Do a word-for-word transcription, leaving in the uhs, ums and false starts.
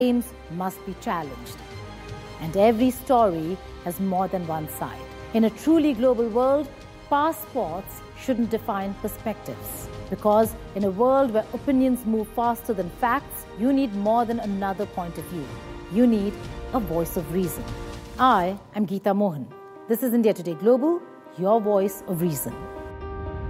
claims must be challenged. And every story has more than one side. In a truly global world, passports shouldn't define perspectives. Because in a world where opinions move faster than facts, you need more than another point of view. You need a voice of reason. I am Geeta Mohan. This is India Today Global, your voice of reason.